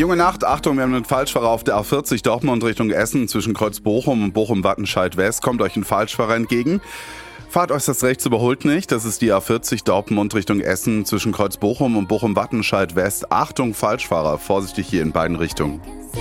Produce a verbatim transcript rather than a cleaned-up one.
junge Nacht, Achtung, wir haben einen Falschfahrer auf der A vierzig Dortmund Richtung Essen zwischen Kreuz Bochum und Bochum-Wattenscheid West. Kommt euch ein Falschfahrer entgegen. Fahrt äußerst rechts, überholt nicht. Das ist die A vierzig Dortmund Richtung Essen zwischen Kreuz Bochum und Bochum-Wattenscheid West. Achtung, Falschfahrer, vorsichtig hier in beiden Richtungen.